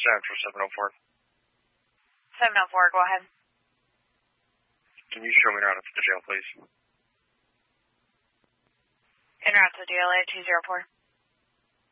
Central 704. 704, go ahead. Can you show me around to the jail, please? En route to DLA 204.